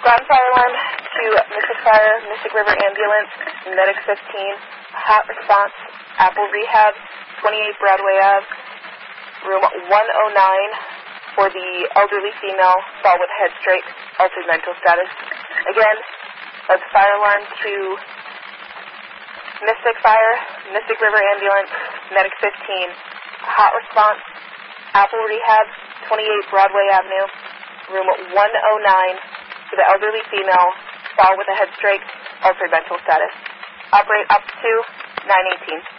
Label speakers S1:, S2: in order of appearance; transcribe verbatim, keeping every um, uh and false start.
S1: Ground fire alarm to Mystic Fire, Mystic River Ambulance, Medic fifteen, hot response, Apple Rehab, twenty-eight Broadway Ave, room one oh nine, for the elderly female, fall with head straight, altered mental status. Again, that's fire alarm to Mystic Fire, Mystic River Ambulance, Medic fifteen, hot response, Apple Rehab, twenty-eight Broadway Avenue, room one oh nine, for the elderly female, fall with a head straight, altered mental status. Operate up to nine eighteen.